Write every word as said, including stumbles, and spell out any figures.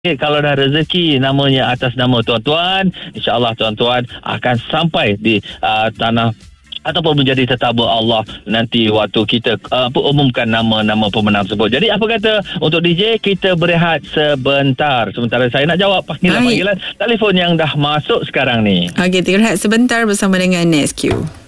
Eh, kalau dah rezeki namanya atas nama tuan-tuan, insya-Allah tuan-tuan akan sampai di uh, tanah ataupun menjadi tetamu Allah nanti waktu kita uh, umumkan nama-nama pemenang tersebut. Jadi apa kata untuk D J kita berehat sebentar. Sementara saya nak jawab panggilan-panggilan telefon yang dah masuk sekarang ni. Okey, kita rehat sebentar bersama dengan Nextq.